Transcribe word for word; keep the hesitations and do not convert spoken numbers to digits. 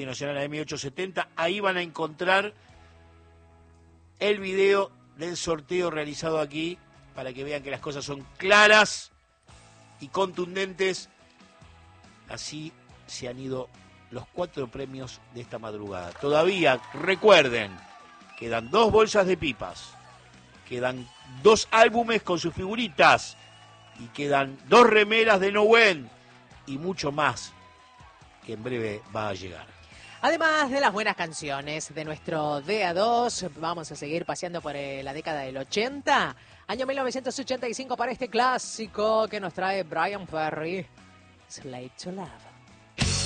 Nacional A M ochocientos setenta, ahí van a encontrar el video del sorteo realizado aquí para que vean que las cosas son claras y contundentes. Así se han ido los cuatro premios de esta madrugada. Todavía, recuerden, quedan dos bolsas de pipas, quedan dos álbumes con sus figuritas y quedan dos remeras de Nowen y mucho más que en breve va a llegar. Además de las buenas canciones de nuestro D A dos, vamos a seguir paseando por eh, la década del ochenta, año mil novecientos ochenta y cinco para este clásico que nos trae Brian Ferry, Slave to Love.